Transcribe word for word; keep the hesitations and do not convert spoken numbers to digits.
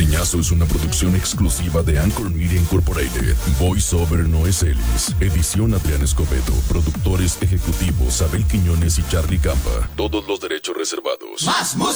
Norteñazo es una producción exclusiva de Anchor Media Incorporated. Voice Over Noé Celis. Edición Adrián Escobedo. Productores ejecutivos Abel Quiñones y Charlie Campa. Todos los derechos reservados. Más música.